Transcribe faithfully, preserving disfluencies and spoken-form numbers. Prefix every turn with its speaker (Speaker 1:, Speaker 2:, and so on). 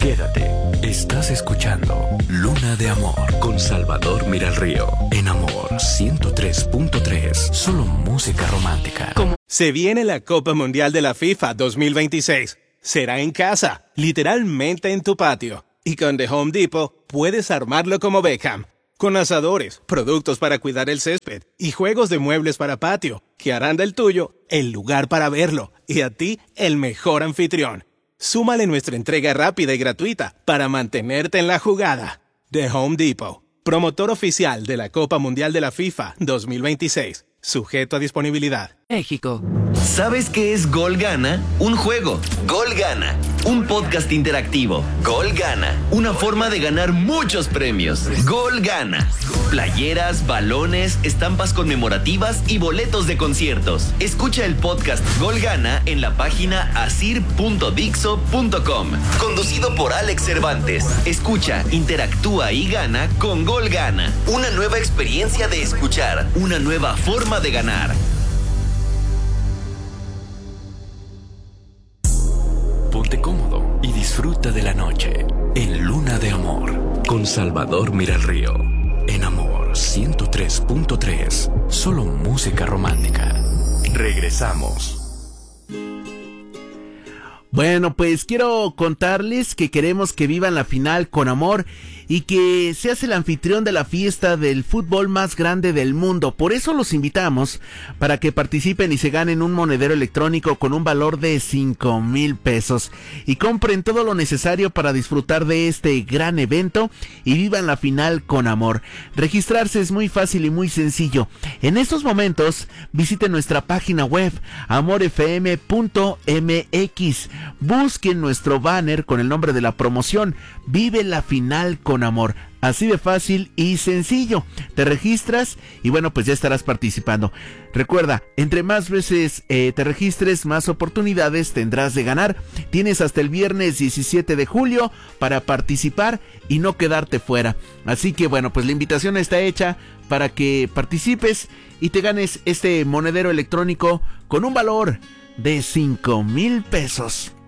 Speaker 1: Quédate, estás escuchando Luna de Amor con Salvador Miralrío. En Amor ciento tres punto tres, solo música romántica.
Speaker 2: Se viene la Copa Mundial de la FIFA dos mil veintiséis. Será en casa, literalmente en tu patio. Y con The Home Depot puedes armarlo como Beckham. Con asadores, productos para cuidar el césped y juegos de muebles para patio, que harán del tuyo el lugar para verlo y a ti el mejor anfitrión. Súmale nuestra entrega rápida y gratuita para mantenerte en la jugada. The Home Depot, promotor oficial de la Copa Mundial de la FIFA dos mil veintiséis. Sujeto a disponibilidad.
Speaker 3: México.
Speaker 4: ¿Sabes qué es Gol Gana? Un juego. Gol Gana. Un podcast interactivo. Gol Gana. Una forma de ganar muchos premios. Gol Gana. Playeras, balones, estampas conmemorativas y boletos de conciertos. Escucha el podcast Gol Gana en la página asir punto dixo punto com. Conducido por Alex Cervantes. Escucha, interactúa y gana con Gol Gana. Una nueva experiencia de escuchar. Una nueva forma de ganar.
Speaker 1: Ponte cómodo y disfruta de la noche en Luna de Amor con Salvador Miralrío. En Amor ciento tres punto tres, solo música romántica. Regresamos.
Speaker 5: Bueno, pues quiero contarles que queremos que vivan la final con amor y que seas el anfitrión de la fiesta del fútbol más grande del mundo. Por eso los invitamos para que participen y se ganen un monedero electrónico con un valor de cinco mil pesos y compren todo lo necesario para disfrutar de este gran evento y vivan la final con amor. Registrarse es muy fácil y muy sencillo. En estos momentos visiten nuestra página web amor f m punto m x. Busquen nuestro banner con el nombre de la promoción Vive la final con amor. Así de fácil y sencillo. Te registras y bueno, pues ya estarás participando. Recuerda, entre más veces eh, te registres, más oportunidades tendrás de ganar. Tienes hasta el viernes diecisiete de julio para participar y no quedarte fuera. Así que bueno, pues la invitación está hecha para que participes y te ganes este monedero electrónico con un valor de cinco mil pesos.